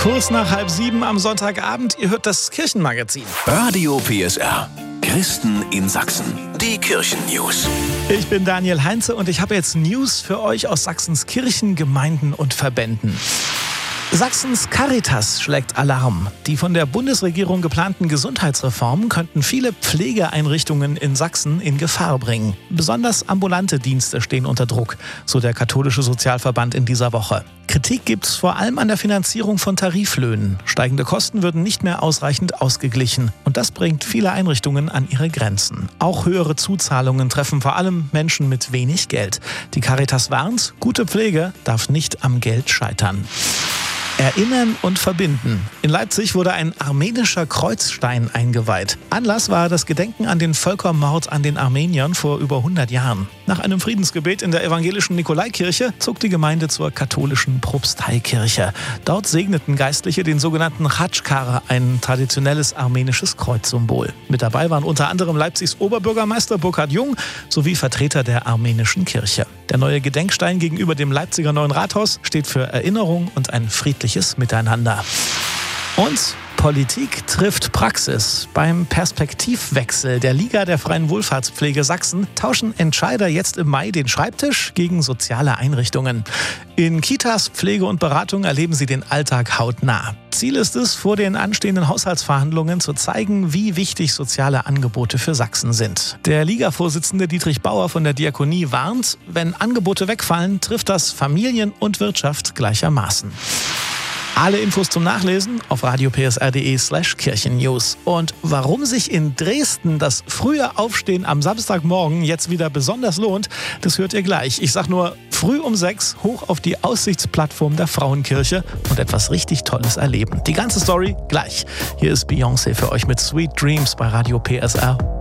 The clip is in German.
Kurz nach 6:30 am Sonntagabend, ihr hört das Kirchenmagazin. Radio PSR. Christen in Sachsen. Die Kirchen-News. Ich bin Daniel Heinze und ich habe jetzt News für euch aus Sachsens Kirchen, Gemeinden und Verbänden. Sachsens Caritas schlägt Alarm. Die von der Bundesregierung geplanten Gesundheitsreformen könnten viele Pflegeeinrichtungen in Sachsen in Gefahr bringen. Besonders ambulante Dienste stehen unter Druck, so der katholische Sozialverband in dieser Woche. Kritik gibt es vor allem an der Finanzierung von Tariflöhnen. Steigende Kosten würden nicht mehr ausreichend ausgeglichen. Und das bringt viele Einrichtungen an ihre Grenzen. Auch höhere Zuzahlungen treffen vor allem Menschen mit wenig Geld. Die Caritas warnt, gute Pflege darf nicht am Geld scheitern. Erinnern und verbinden. In Leipzig wurde ein armenischer Kreuzstein eingeweiht. Anlass war das Gedenken an den Völkermord an den Armeniern vor über 100 Jahren. Nach einem Friedensgebet in der evangelischen Nikolaikirche zog die Gemeinde zur katholischen Propsteikirche. Dort segneten Geistliche den sogenannten Chatschkar, ein traditionelles armenisches Kreuzsymbol. Mit dabei waren unter anderem Leipzigs Oberbürgermeister Burkhard Jung sowie Vertreter der armenischen Kirche. Der neue Gedenkstein gegenüber dem Leipziger Neuen Rathaus steht für Erinnerung und ein friedliches Miteinander. Und Politik trifft Praxis. Beim Perspektivwechsel der Liga der Freien Wohlfahrtspflege Sachsen tauschen Entscheider jetzt im Mai den Schreibtisch gegen soziale Einrichtungen. In Kitas, Pflege und Beratung erleben sie den Alltag hautnah. Ziel ist es, vor den anstehenden Haushaltsverhandlungen zu zeigen, wie wichtig soziale Angebote für Sachsen sind. Der Liga-Vorsitzende Dietrich Bauer von der Diakonie warnt, wenn Angebote wegfallen, trifft das Familien und Wirtschaft gleichermaßen. Alle Infos zum Nachlesen auf radiopsr.de/Kirchennews. Und warum sich in Dresden das frühe Aufstehen am Samstagmorgen jetzt wieder besonders lohnt, das hört ihr gleich. Ich sag nur, früh um 6 hoch auf die Aussichtsplattform der Frauenkirche und etwas richtig Tolles erleben. Die ganze Story gleich. Hier ist Beyoncé für euch mit Sweet Dreams bei Radio PSR.